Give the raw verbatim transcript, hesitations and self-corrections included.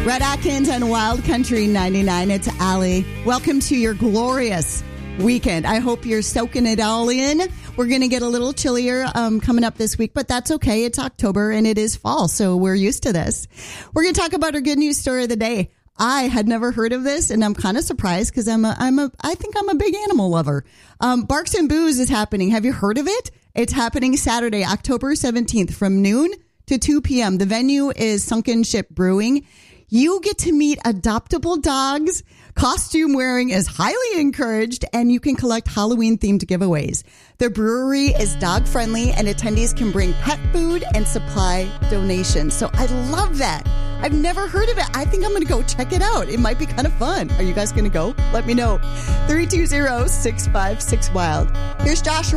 Red Atkins on Wild Country ninety-nine. It's Allie. Welcome to your glorious weekend. I hope you're soaking it all in. We're going to get a little chillier um, coming up this week, but that's okay. It's October and it is fall, so we're used to this. We're going to talk about our good news story of the day. I had never heard of this, and I'm kind of surprised because I'm a, I'm a, I think I'm a big animal lover. Um, Barks and Booze is happening. Have you heard of it? It's happening Saturday, October seventeenth from noon to two p.m. The venue is Sunken Ship Brewing. You get to meet adoptable dogs. Costume wearing is highly encouraged, and you can collect Halloween-themed giveaways. The brewery is dog-friendly, and attendees can bring pet food and supply donations. So I love that. I've never heard of it. I think I'm going to go check it out. It might be kind of fun. Are you guys going to go? Let me know. three two zero, six five six, WILD. Here's Josh